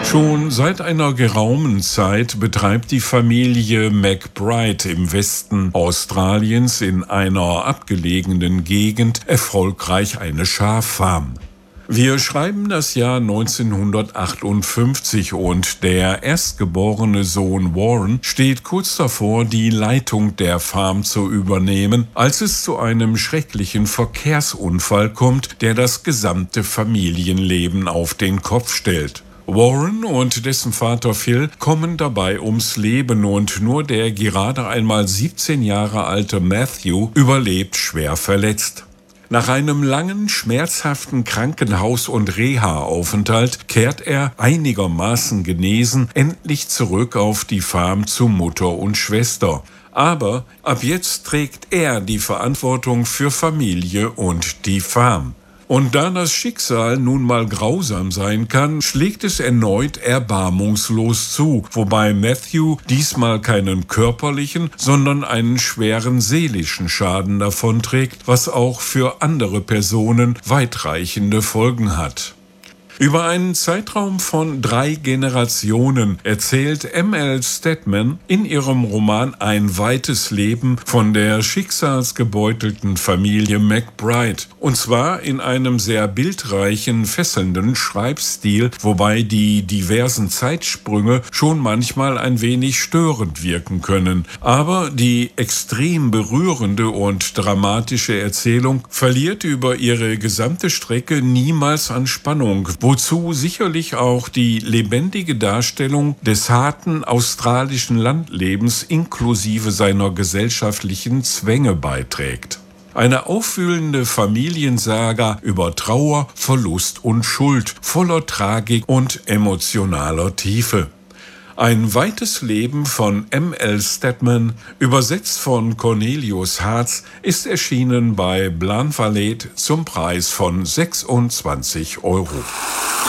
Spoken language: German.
Schon seit einer geraumen Zeit betreibt die Familie McBride im Westen Australiens in einer abgelegenen Gegend erfolgreich eine Schaffarm. Wir schreiben das Jahr 1958 und der erstgeborene Sohn Warren steht kurz davor, die Leitung der Farm zu übernehmen, als es zu einem schrecklichen Verkehrsunfall kommt, der das gesamte Familienleben auf den Kopf stellt. Warren und dessen Vater Phil kommen dabei ums Leben und nur der gerade einmal 17 Jahre alte Matthew überlebt schwer verletzt. Nach einem langen, schmerzhaften Krankenhaus- und Reha-Aufenthalt kehrt er, einigermaßen genesen, endlich zurück auf die Farm zu Mutter und Schwester. Aber ab jetzt trägt er die Verantwortung für Familie und die Farm. Und da das Schicksal nun mal grausam sein kann, schlägt es erneut erbarmungslos zu, wobei Matthew diesmal keinen körperlichen, sondern einen schweren seelischen Schaden davonträgt, was auch für andere Personen weitreichende Folgen hat. Über einen Zeitraum von 3 Generationen erzählt M.L. Stedman in ihrem Roman Ein weites Leben von der schicksalsgebeutelten Familie McBride. Und zwar in einem sehr bildreichen, fesselnden Schreibstil, wobei die diversen Zeitsprünge schon manchmal ein wenig störend wirken können. Aber die extrem berührende und dramatische Erzählung verliert über ihre gesamte Strecke niemals an Spannung, wozu sicherlich auch die lebendige Darstellung des harten australischen Landlebens inklusive seiner gesellschaftlichen Zwänge beiträgt. Eine aufwühlende Familiensaga über Trauer, Verlust und Schuld, voller Tragik und emotionaler Tiefe. Ein weites Leben von M.L. Stedman, übersetzt von Cornelius Hartz, ist erschienen bei Blanvalet zum Preis von 26 €.